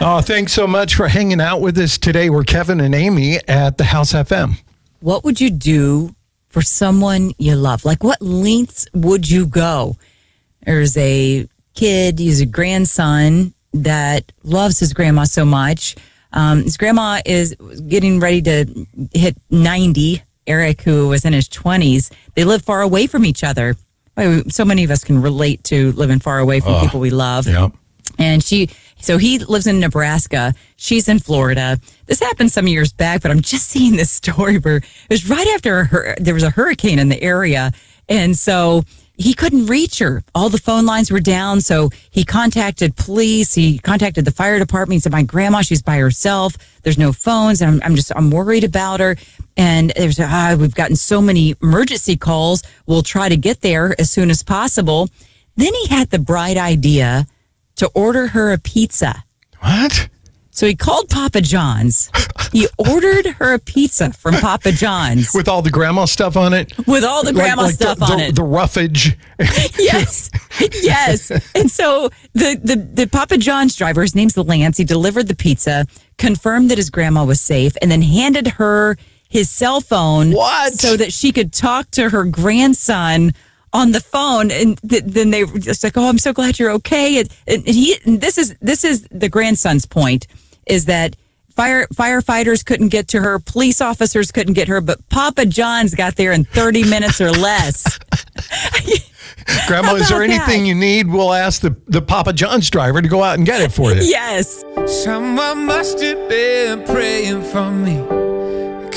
Oh, thanks so much for hanging out with us today. We're Kevin and Amy at the House FM. What would you do for someone you love? Like, what lengths would you go? There's a kid, he's a grandson that loves his grandma so much. His grandma is getting ready to hit 90. Eric, who was in his 20s, they live far away from each other. So many of us can relate to living far away from people we love. Yeah. And so he lives in Nebraska. She's in Florida. This happened some years back, but I'm just seeing this story where it was right after there was a hurricane in the area. And so he couldn't reach her. All the phone lines were down. So he contacted police. He contacted the fire department. He said, my grandma, she's by herself. There's no phones. And I'm worried about her. And there's, we've gotten so many emergency calls. We'll try to get there as soon as possible. Then he had the bright idea to order her a pizza. What? So he called Papa John's. He ordered her a pizza from Papa John's. With all the grandma stuff on it? With all the grandma stuff on it. The roughage. Yes. Yes. And so the Papa John's driver, his name's Lance, he delivered the pizza, confirmed that his grandma was safe, and then handed her his cell phone. What? So that she could talk to her grandson on the phone. And then they were just like, oh, I'm so glad you're okay. And this is the grandson's point, is that firefighters couldn't get to her, police officers couldn't get her, but Papa John's got there in 30 minutes or less. Grandma, is there anything you need? We'll ask the Papa John's driver to go out and get it for you. Yes. Someone must have been praying for me.